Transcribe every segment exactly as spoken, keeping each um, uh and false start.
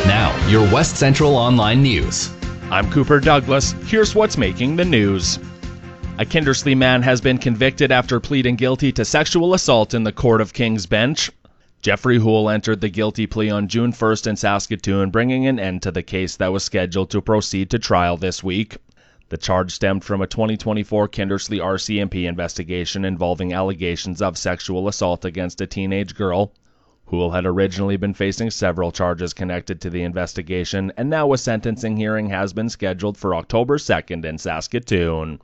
Now, your West Central Online News. I'm Cooper Douglas. Here's what's making the news. A Kindersley man has been convicted after pleading guilty to sexual assault in the Court of King's Bench. Jeffrey Houle entered the guilty plea on June first in Saskatoon, bringing an end to the case that was scheduled to proceed to trial this week. The charge stemmed from a twenty twenty-four Kindersley R C M P investigation involving allegations of sexual assault against a teenage girl. Houle had originally been facing several charges connected to the investigation, and now a sentencing hearing has been scheduled for October second in Saskatoon.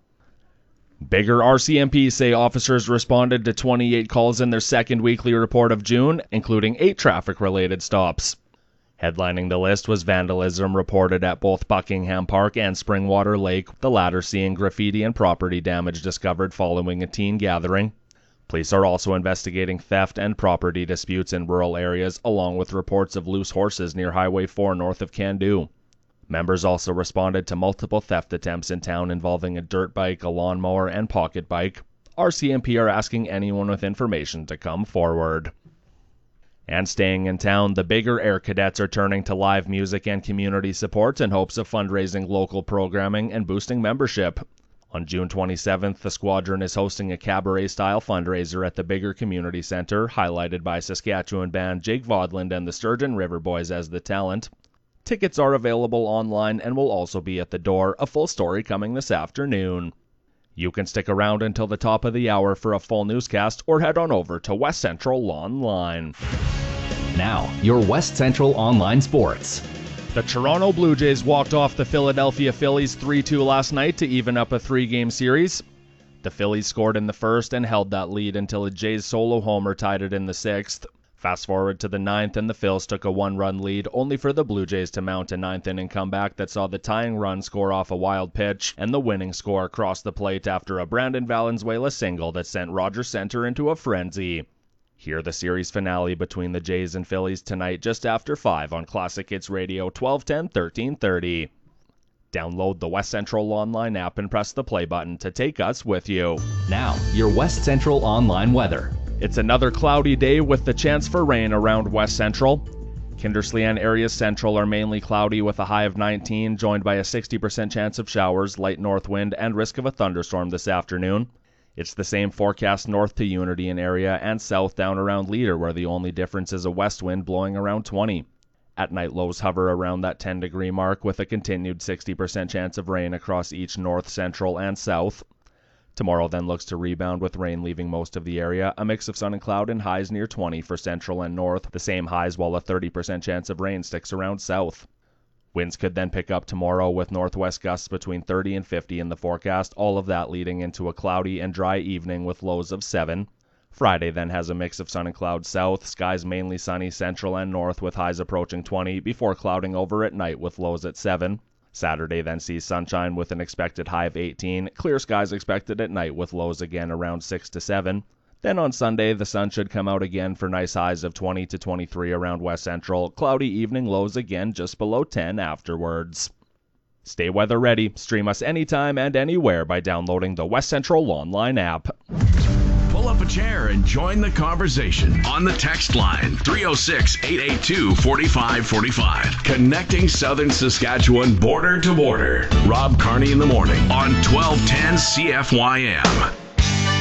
Bigger R C M Ps say officers responded to twenty-eight calls in their second weekly report of June, including eight traffic-related stops. Headlining the list was vandalism reported at both Buckingham Park and Springwater Lake, the latter seeing graffiti and property damage discovered following a teen gathering. Police are also investigating theft and property disputes in rural areas, along with reports of loose horses near Highway four north of Candu. Members also responded to multiple theft attempts in town involving a dirt bike, a lawnmower, and pocket bike. R C M P are asking anyone with information to come forward. And staying in town, the Bigger Air Cadets are turning to live music and community support in hopes of fundraising local programming and boosting membership. On June twenty-seventh, the squadron is hosting a cabaret-style fundraiser at the Bigger Community Centre, highlighted by Saskatchewan band Jake Vodland and the Sturgeon River Boys as the talent. Tickets are available online and will also be at the door, a full story coming this afternoon. You can stick around until the top of the hour for a full newscast or head on over to West Central Online. Now, your West Central Online Sports. The Toronto Blue Jays walked off the Philadelphia Phillies three two last night to even up a three-game series. The Phillies scored in the first and held that lead until a Jays solo homer tied it in the sixth. Fast forward to the ninth, and the Phils took a one-run lead, only for the Blue Jays to mount a ninth-inning comeback that saw the tying run score off a wild pitch and the winning score cross the plate after a Brandon Valenzuela single that sent Roger Center into a frenzy. Hear the series finale between the Jays and Phillies tonight just after five on Classic Hits Radio twelve ten, thirteen thirty. Download the West Central Online app and press the play button to take us with you. Now, your West Central Online weather. It's another cloudy day with the chance for rain around West Central. Kindersley and areas central are mainly cloudy with a high of nineteen, joined by a sixty percent chance of showers, light north wind, and risk of a thunderstorm this afternoon. It's the same forecast north to Unity and area and south down around Leader, where the only difference is a west wind blowing around twenty. At night, lows hover around that ten degree mark with a continued sixty percent chance of rain across each north, central, and south. Tomorrow then looks to rebound with rain leaving most of the area, a mix of sun and cloud and highs near twenty for central and north, the same highs while a thirty percent chance of rain sticks around south. Winds could then pick up tomorrow with northwest gusts between thirty and fifty in the forecast, all of that leading into a cloudy and dry evening with lows of seven. Friday then has a mix of sun and cloud south, skies mainly sunny central and north with highs approaching twenty before clouding over at night with lows at seven. Saturday then sees sunshine with an expected high of eighteen, clear skies expected at night with lows again around six to seven. Then on Sunday, the sun should come out again for nice highs of twenty to twenty-three around West Central, cloudy evening lows again just below ten afterwards. Stay weather ready, stream us anytime and anywhere by downloading the West Central Online app. Pull up a chair and join the conversation on the text line three oh six, eight eight two, four five four five. Connecting Southern Saskatchewan border to border. Rob Carney in the morning on twelve ten C F Y M.